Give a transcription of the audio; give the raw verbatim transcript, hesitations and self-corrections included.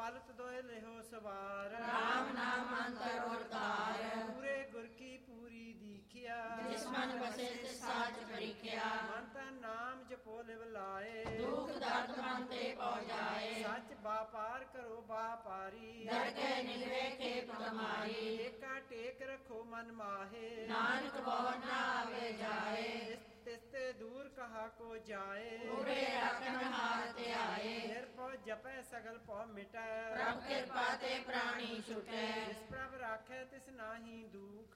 ਹਾਲਤ ਦੋਏ ਲਿਹੋ ਸਵਾਰ। ਰਾਮ ਨਾਮ ਅੰਤਰ ਉਰਤਾਰ, ਪੂਰੇ ਗੁਰ ਕੀ ਪੂਰੀ ਦੀਖਿਆ। ਜਿਸ ਮਨ ਵਸੇ ਤਿਸ ਸਾਚ ਪਰੀਖਿਆ। ਮਨ ਤਨ ਨਾਮ ਜਪੋ ਲਿਵ ਲਾਏ। ਦੁਖ ਦਰਦ ਮਨ ਤੇ ਪਹੁ ਜਾਏ। ਸੱਚ ਬਾਪਾਰ ਕਰੋ ਬਾਪਾਰੀ। ਡਰ ਕੇ ਨਿਗਰੇ ਖੇਪ ਕਮਾਈ। ਏਕਾ ਟੇਕ ਰੱਖੋ ਮਨ ਮਾਹੇ। ਨਾਨਕ ਬਹੁ ਨਾ ਆਵੇ ਜਾਏ। ਇਸ ਤਿਸ ਤੇ ਦੂਰ ਕਹਾ ਕੋ ਜਾਏ। ਪੂਰੇ ਰਾਖਣ ਹਾਰ ਤੇ ਆਏ। ਨਿਰਭਉ ਜਪੈ ਸਗਲ ਭਉ ਮਿਟੈ। ਪ੍ਰਭ ਕਿਰਪਾ ਤੇ ਪ੍ਰਾਣੀ ਛੁਟੈ। ਜਿਸ ਪ੍ਰਭ ਰਾਖੈ ਤਿਸ ਨਾਹੀ ਦੁਖ।